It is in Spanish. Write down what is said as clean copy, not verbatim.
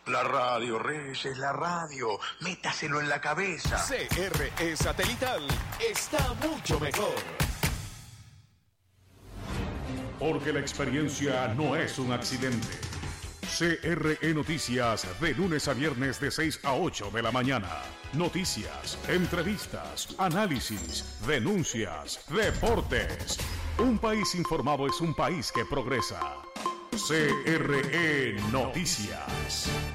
La radio, Reyes, la radio. Métaselo en la cabeza. CRE Satelital está mucho mejor. Porque la experiencia no es un accidente. CRE Noticias, de lunes a viernes de 6 a 8 de la mañana. Noticias, entrevistas, análisis, denuncias, deportes. Un país informado es un país que progresa. CRE Noticias.